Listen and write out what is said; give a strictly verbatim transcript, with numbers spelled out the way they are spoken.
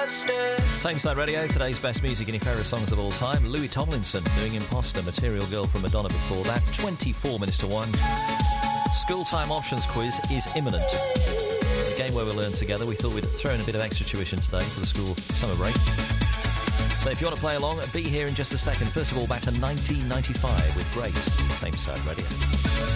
Same Side Radio, today's best music and your favourite songs of all time. Louis Tomlinson doing Imposter, Material Girl from Madonna before that. twenty-four minutes to one. School time options quiz is imminent. A game where we learn together. We thought we'd throw in a bit of extra tuition today for the school summer break. So if you want to play along, be here in just a second. First of all, back to nineteen ninety-five with Grace. Same Side Radio.